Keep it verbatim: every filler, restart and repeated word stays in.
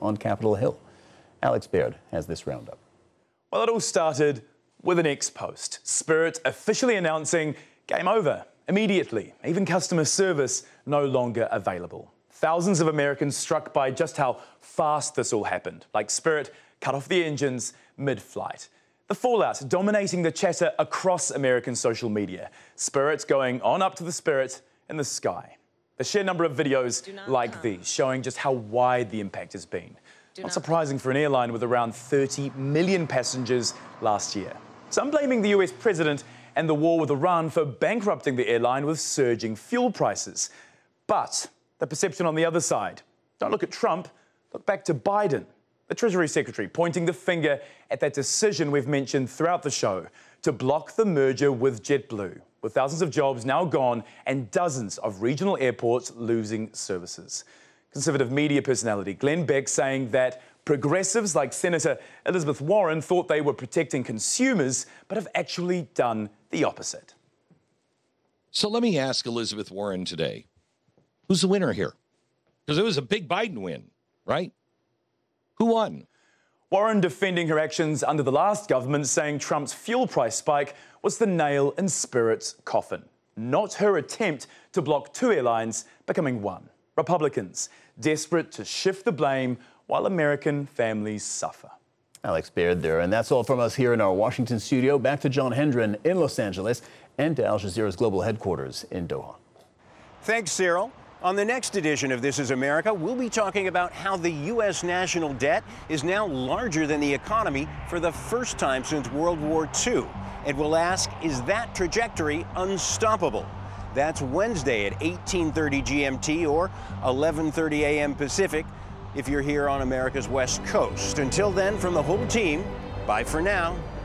on Capitol Hill. Alex Baird has this roundup. Well, it all started with an X post. Spirit officially announcing game over immediately. Even customer service no longer available. Thousands of Americans struck by just how fast this all happened, like Spirit cut off the engines mid-flight. The fallout dominating the chatter across American social media. Spirit going on up to the Spirit in the sky. The sheer number of videos like come. these showing just how wide the impact has been. Do not, not surprising for an airline with around thirty million passengers last year. Some blaming the U S president and the war with Iran for bankrupting the airline with surging fuel prices. But the perception on the other side. Don't look at Trump, look back to Biden, the Treasury Secretary, pointing the finger at that decision we've mentioned throughout the show to block the merger with JetBlue, with thousands of jobs now gone and dozens of regional airports losing services. Conservative media personality Glenn Beck saying that progressives like Senator Elizabeth Warren thought they were protecting consumers, but have actually done the opposite. So let me ask Elizabeth Warren today, who's the winner here? Because it was a big Biden win, right? Who won? Warren defending her actions under the last government, saying Trump's fuel price spike was the nail in Spirit's coffin, not her attempt to block two airlines becoming one. Republicans desperate to shift the blame while American families suffer. Alex Baird there, and that's all from us here in our Washington studio. Back to John Hendren in Los Angeles and to Al Jazeera's global headquarters in Doha. Thanks, Cyril. On the next edition of This Is America, we'll be talking about how the U S national debt is now larger than the economy for the first time since World War Two. And we'll ask, is that trajectory unstoppable? That's Wednesday at eighteen thirty G M T or eleven thirty a m Pacific if you're here on America's West Coast. Until then, from the whole team, bye for now.